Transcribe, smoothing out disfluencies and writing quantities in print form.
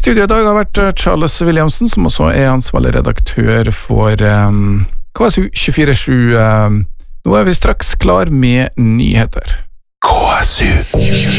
studio i dag har vært Charles Williamson, som også ansvarlig redaktør for KSU 24/7. Nå vi straks klar med nyheter. KSU